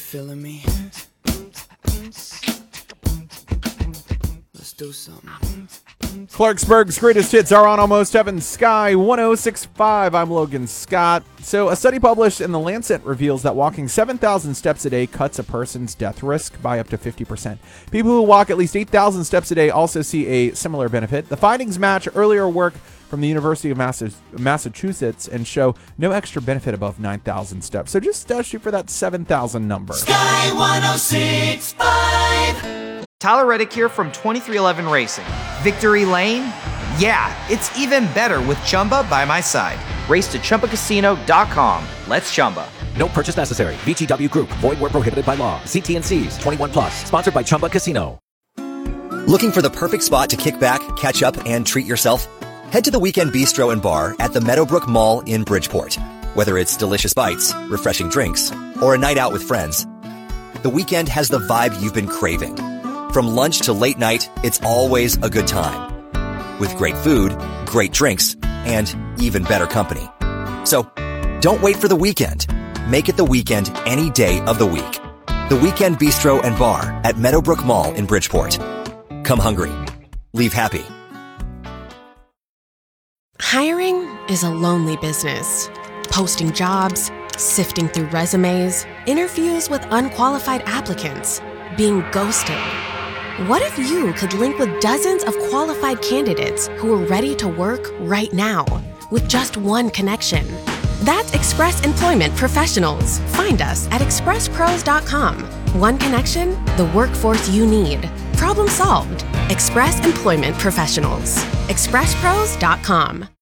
feeling me? Let's do something. Clarksburg's greatest hits are on Almost Heaven Sky 1065. I'm Logan Scott. So, a study published in The Lancet reveals that walking 7,000 steps a day cuts a person's death risk by up to 50%. People who walk at least 8,000 steps a day also see a similar benefit. The findings match earlier work from the University of Massachusetts and show no extra benefit above 9,000 steps. So just shoot for that 7,000 number. Sky 1065. Tyler Reddick here from 2311 Racing. Victory Lane? Yeah, it's even better with Chumba by my side. Race to ChumbaCasino.com. Let's Chumba. No purchase necessary. VGW Group. Void where prohibited by law. See T&Cs. 21 plus. Sponsored by Chumba Casino. Looking for the perfect spot to kick back, catch up, and treat yourself? Head to the Weekend Bistro and Bar at the Meadowbrook Mall in Bridgeport. Whether it's delicious bites, refreshing drinks, or a night out with friends, the Weekend has the vibe you've been craving. From lunch to late night, it's always a good time. With great food, great drinks, and even better company. So, don't wait for the weekend. Make it the weekend any day of the week. The Weekend Bistro and Bar at Meadowbrook Mall in Bridgeport. Come hungry. Leave happy. Hiring is a lonely business. Posting jobs, sifting through resumes, interviews with unqualified applicants, being ghosted. What if you could link with dozens of qualified candidates who are ready to work right now with just one connection? That's Express Employment Professionals. Find us at expresspros.com. One connection, the workforce you need. Problem solved. Express Employment Professionals. expresspros.com.